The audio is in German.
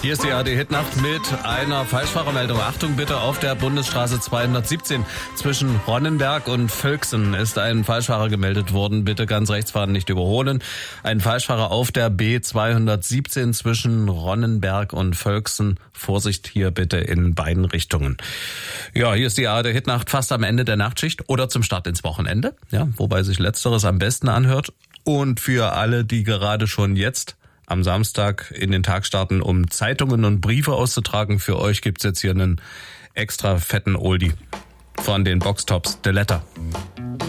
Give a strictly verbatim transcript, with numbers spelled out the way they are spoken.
Hier ist die A R D-Hitnacht mit einer Falschfahrermeldung. Achtung bitte, auf der Bundesstraße zweihundertsiebzehn zwischen Ronnenberg und Völksen ist ein Falschfahrer gemeldet worden. Bitte ganz rechts fahren, nicht überholen. Ein Falschfahrer auf der B zweihundertsiebzehn zwischen Ronnenberg und Völksen. Vorsicht hier bitte in beiden Richtungen. Ja, hier ist die A R D-Hitnacht fast am Ende der Nachtschicht oder zum Start ins Wochenende. Ja, wobei sich Letzteres am besten anhört. Und für alle, die gerade schon jetzt am Samstag in den Tag starten, um Zeitungen und Briefe auszutragen, für euch gibt's jetzt hier einen extra fetten Oldie von den Boxtops, The Letter.